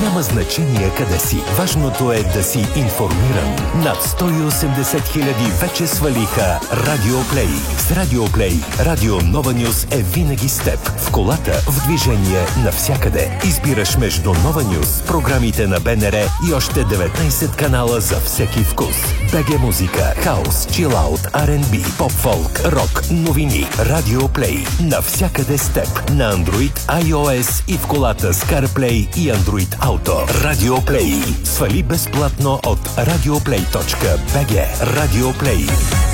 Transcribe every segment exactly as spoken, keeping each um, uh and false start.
Няма значение къде си. Важното е да си информиран. Над сто и осемдесет хиляди вече свалиха Радиоплей. С Радиоплей Радио Нова Нюс е винаги с теб. В колата, в движение, навсякъде. Избираш между Нова Нюс, програмите на БНР и още деветнайсет канала за всеки вкус. БГ музика, хаус, чилаут, Ар енд Би, поп-фолк, рок, новини. Радиоплей. Навсякъде с теб. На Android, iOS и в колата с CarPlay и Android Auto. Радиоплей. Свали безплатно от радиоплей точка би джи. Радиоплей.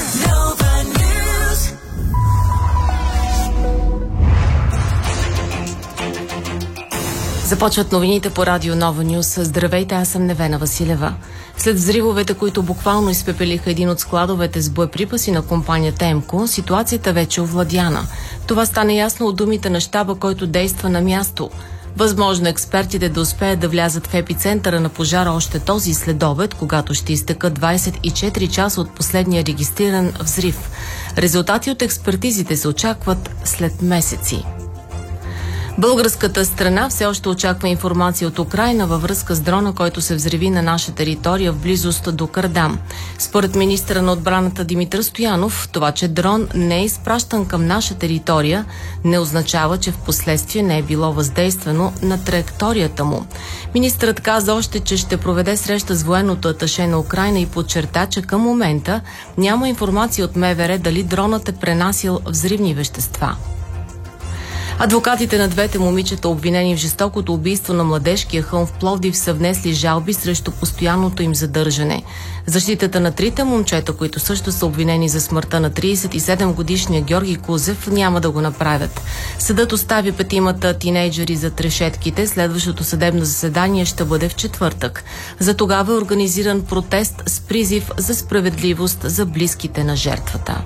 Започват новините по Радио Нова Нюс. Здравейте, аз съм Невена Василева. След взривовете, които буквално изпепелиха един от складовете с боеприпаси на компанията Емко, ситуацията вече е овладяна. Това стана ясно от думите на щаба, който действа на място. Възможно експертите да успеят да влязат в епицентъра на пожара още този следобед, когато ще изтекат двайсет и четири часа от последния регистриран взрив. Резултати от експертизите се очакват след месеци. Българската страна все още очаква информация от Украйна във връзка с дрона, който се взриви на наша територия в близост до Кардам. Според министъра на отбраната Димитър Стоянов, това, че дрон не е изпращан към наша територия, не означава, че в последствие не е било въздействано на траекторията му. Министърът каза още, че ще проведе среща с военното аташе на Украйна и подчерта, че към момента няма информация от МВР дали дронът е пренасил взривни вещества. Адвокатите на двете момичета, обвинени в жестокото убийство на младежкия хълм в Пловдив, са внесли жалби срещу постоянното им задържане. Защитата на трите момчета, които също са обвинени за смъртта на трийсет и седем годишния Георги Кузев, няма да го направят. Съдът остави петимата тинейджери зад решетките. Следващото съдебно заседание ще бъде в четвъртък. За тогава е организиран протест с призив за справедливост за близките на жертвата.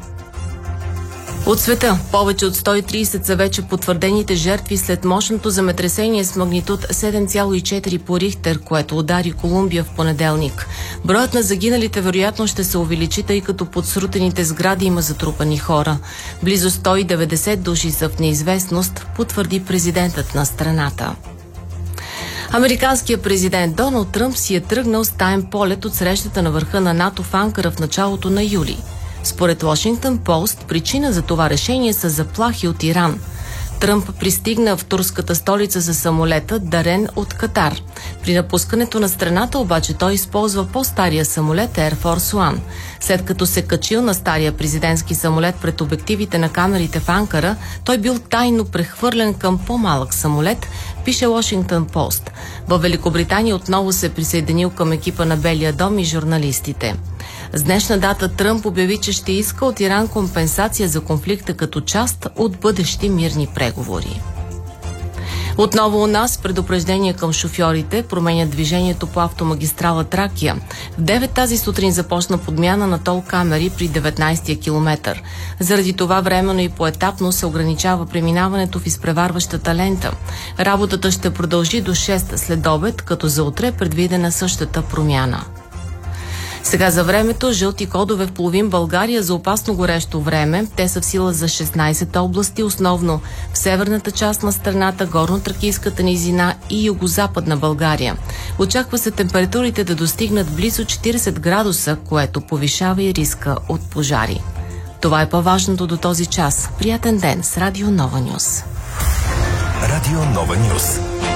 От света повече от сто и трийсет са вече потвърдените жертви след мощното земетресение с магнитуд седем цяло и четири по Рихтер, което удари Колумбия в понеделник. Броят на загиналите вероятно ще се увеличи, тъй като под срутените сгради има затрупани хора. Близо сто и деветдесет души са в неизвестност, потвърди президентът на страната. Американският президент Доналд Тръмп си е тръгнал с таен полет от срещата на върха на НАТО в Анкара в началото на юли. Според Washington Post, причина за това решение са заплахи от Иран. Тръмп пристигна в турската столица за самолета, дарен от Катар. При напускането на страната обаче той използва по-стария самолет Air Force One. След като се качил на стария президентски самолет пред обективите на камерите в Анкара, той бил тайно прехвърлен към по-малък самолет, пише Washington Post. Във Великобритания отново се присъединил към екипа на Белия дом и журналистите. С днешна дата Тръмп обяви, че ще иска от Иран компенсация за конфликта като част от бъдещи мирни преговори. Отново у нас предупреждение към шофьорите променят движението по автомагистрала Тракия. В девет тази сутрин започна подмяна на тол камери при деветнайсетия километър. Заради това временно и поетапно се ограничава преминаването в изпреварващата лента. Работата ще продължи до шест след обед, като за утре е предвидена същата промяна. Сега за времето, жълти кодове в половин България за опасно горещо време. Те са в сила за шестнайсет области, основно в северната част на страната, горно-тракийската низина и югозападна България. Очаква се температурите да достигнат близо четирийсет градуса, което повишава и риска от пожари. Това е по-важното до този час. Приятен ден с Радио Нова Нюс. Радио Нова Нюс.